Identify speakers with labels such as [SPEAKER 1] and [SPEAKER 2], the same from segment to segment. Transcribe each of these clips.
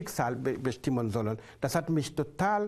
[SPEAKER 1] Schicksal bestimmen sollen. Das hat mich total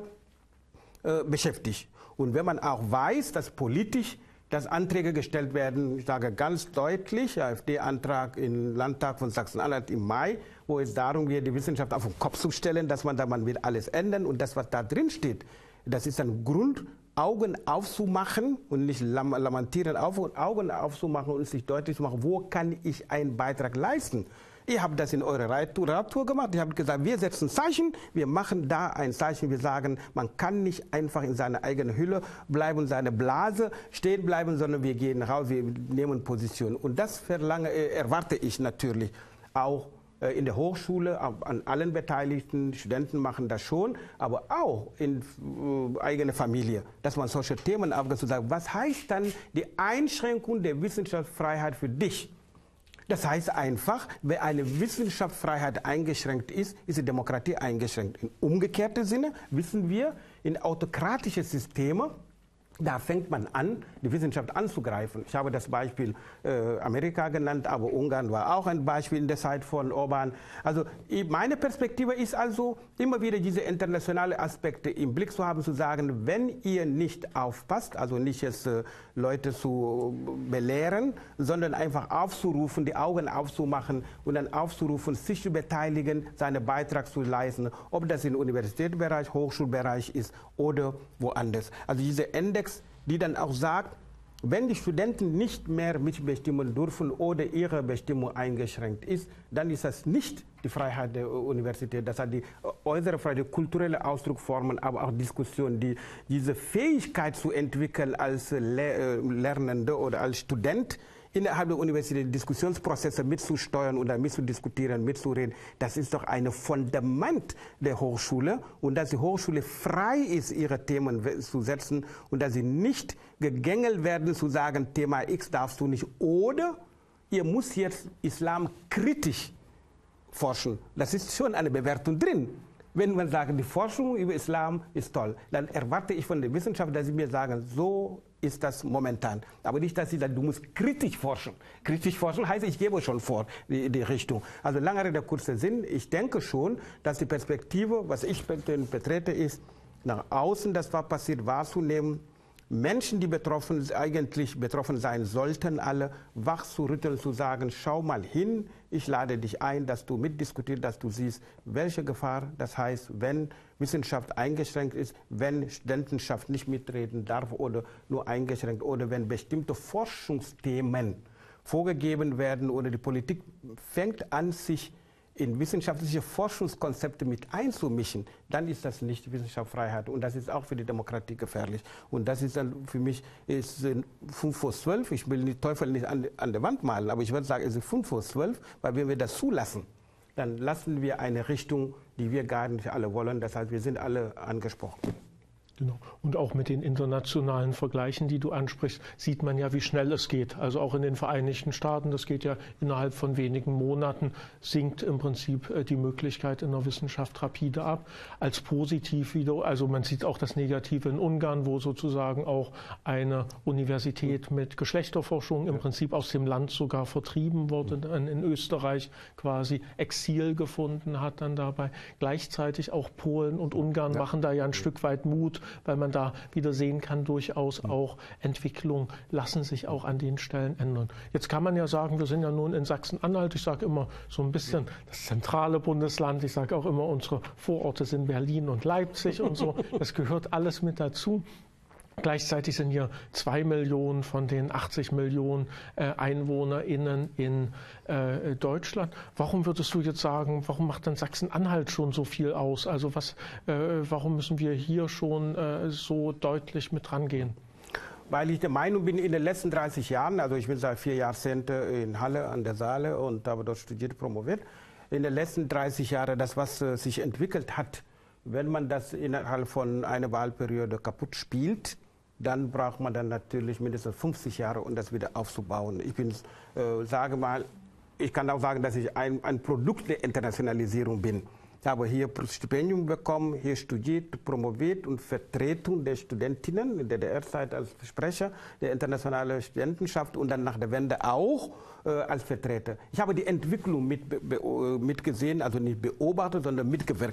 [SPEAKER 1] beschäftigt. Und wenn man auch weiß, dass politisch dass Anträge gestellt werden, ich sage ganz deutlich, AfD-Antrag im Landtag von Sachsen-Anhalt im Mai, wo es darum geht, die Wissenschaft auf den Kopf zu stellen, dass man wird alles ändern und das, was da drin steht, das ist ein Grund, Augen aufzumachen und nicht lamentieren, Augen aufzumachen und sich deutlich zu machen, wo kann ich einen Beitrag leisten. Ihr habt das in eurer Radtour gemacht. Ihr habt gesagt, wir setzen Zeichen, wir machen da ein Zeichen. Wir sagen, man kann nicht einfach in seiner eigenen Hülle bleiben, seine Blase stehen bleiben, sondern wir gehen raus, wir nehmen Position. Und das erwarte ich natürlich auch in der Hochschule, an allen Beteiligten. Studenten machen das schon, aber auch in eigener Familie, dass man solche Themen aufgreift und sagt, was heißt dann die Einschränkung der Wissenschaftsfreiheit für dich? Das heißt einfach, wenn eine Wissenschaftsfreiheit eingeschränkt ist, ist die Demokratie eingeschränkt. Im umgekehrten Sinne wissen wir, in autokratischen Systemen, da fängt man an, die Wissenschaft anzugreifen. Ich habe das Beispiel Amerika genannt, aber Ungarn war auch ein Beispiel in der Zeit von Orban. Also meine Perspektive ist also, immer wieder diese internationalen Aspekte im Blick zu haben, zu sagen, wenn ihr nicht aufpasst, also nicht jetzt Leute zu belehren, sondern einfach aufzurufen, die Augen aufzumachen und dann aufzurufen, sich zu beteiligen, seinen Beitrag zu leisten, ob das im Universitätsbereich, Hochschulbereich ist oder woanders. Also diese Index, die dann auch sagt, wenn die Studenten nicht mehr mitbestimmen dürfen oder ihre Bestimmung eingeschränkt ist, dann ist das nicht die Freiheit der Universität. Das hat die äußere Freiheit, die kulturelle Ausdrucksformen, aber auch Diskussion, diese Fähigkeit zu entwickeln als Lernende oder als Student, innerhalb der Universität Diskussionsprozesse mitzusteuern oder mitzudiskutieren, mitzureden, das ist doch ein Fundament der Hochschule. Und dass die Hochschule frei ist, ihre Themen zu setzen und dass sie nicht gegängelt werden, zu sagen, Thema X darfst du nicht. Oder ihr müsst jetzt Islam kritisch forschen. Das ist schon eine Bewertung drin. Wenn man sagt, die Forschung über Islam ist toll, dann erwarte ich von der Wissenschaft, dass sie mir sagen, so ist das momentan. Aber nicht, dass sie sagen, du musst kritisch forschen. Kritisch forschen heißt, ich gebe schon vor die Richtung. Also lange Rede, kurzer Sinn. Ich denke schon, dass die Perspektive, was ich betrete, ist, nach außen das war passiert, wahrzunehmen, Menschen, die eigentlich betroffen sein sollten, alle wach zu rütteln, zu sagen, schau mal hin, ich lade dich ein, dass du mitdiskutierst, dass du siehst, welche Gefahr das heißt, wenn Wissenschaft eingeschränkt ist, wenn Studentenschaft nicht mitreden darf oder nur eingeschränkt oder wenn bestimmte Forschungsthemen vorgegeben werden oder die Politik fängt an, sich in wissenschaftliche Forschungskonzepte mit einzumischen, dann ist das nicht Wissenschaftsfreiheit und das ist auch für die Demokratie gefährlich. Und das ist dann für mich 5:12, ich will den Teufel nicht an der Wand malen, aber ich würde sagen, es ist 5:12, weil wenn wir das zulassen, dann lassen wir eine Richtung, die wir gar nicht alle wollen. Das heißt, wir sind alle angesprochen.
[SPEAKER 2] Genau. Und auch mit den internationalen Vergleichen, die du ansprichst, sieht man ja, wie schnell es geht. Also auch in den Vereinigten Staaten, das geht ja innerhalb von wenigen Monaten, sinkt im Prinzip die Möglichkeit in der Wissenschaft rapide ab. Als positiv wieder, also man sieht auch das Negative in Ungarn, wo sozusagen auch eine Universität mit Geschlechterforschung im Prinzip aus dem Land sogar vertrieben wurde, dann in Österreich quasi Exil gefunden hat dann dabei. Gleichzeitig auch Polen und Ungarn machen da ja ein Stück weit Mut, weil man da wieder sehen kann, durchaus auch Entwicklungen lassen sich auch an den Stellen ändern. Jetzt kann man ja sagen, wir sind ja nun in Sachsen-Anhalt, ich sage immer so ein bisschen das zentrale Bundesland, ich sage auch immer, unsere Vororte sind Berlin und Leipzig und so, das gehört alles mit dazu. Gleichzeitig sind hier 2 Millionen von den 80 Millionen EinwohnerInnen in Deutschland. Warum würdest du jetzt sagen, warum macht dann Sachsen-Anhalt schon so viel aus? Also warum müssen wir hier schon so deutlich mit rangehen?
[SPEAKER 1] Weil ich der Meinung bin, in den letzten 30 Jahren, also ich bin seit 4 Jahrzehnten in Halle an der Saale und habe dort studiert, promoviert, in den letzten 30 Jahren, das was sich entwickelt hat, wenn man das innerhalb von einer Wahlperiode kaputt spielt, dann braucht man dann natürlich mindestens 50 Jahre, um das wieder aufzubauen. Ich kann auch sagen, dass ich ein Produkt der Internationalisierung bin. Ich habe hier Stipendium bekommen, hier studiert, promoviert und Vertretung der Studentinnen in der DDR-Zeit als Sprecher der internationalen Studentenschaft und dann nach der Wende auch als Vertreter. Ich habe die Entwicklung mitgesehen, also nicht beobachtet, sondern mitgewirkt.